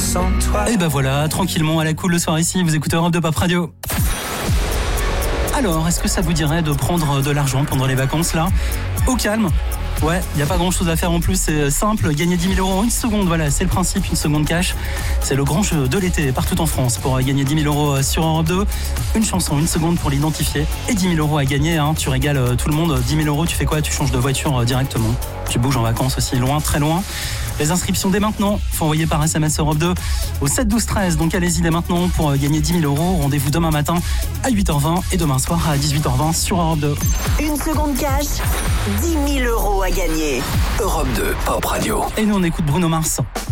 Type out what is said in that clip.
sans toi. Et ben voilà, tranquillement, à la cool le soir ici, vous écoutez Europe 2 Pop Radio. Alors, est-ce que ça vous dirait de prendre de l'argent pendant les vacances là, au calme? Ouais, il n'y a pas grand chose à faire en plus, c'est simple, gagner 10 000 euros en une seconde, voilà, c'est le principe, une seconde cash. C'est le grand jeu de l'été partout en France pour gagner 10 000 euros sur Europe 2. Une chanson, une seconde pour l'identifier et 10 000 euros à gagner, hein. Tu régales tout le monde, 10 000 euros, tu fais quoi? Tu changes de voiture directement. Tu bouges en vacances aussi, loin, très loin. Les inscriptions dès maintenant, faut envoyer par SMS Europe 2 au 7 12 13. Donc allez-y dès maintenant pour gagner 10 000 euros. Rendez-vous demain matin à 8h20 et demain soir à 18h20 sur Europe 2. Une seconde cash, 10 000 euros à gagner. Europe 2 Pop Radio. Et nous on écoute Bruno Mars.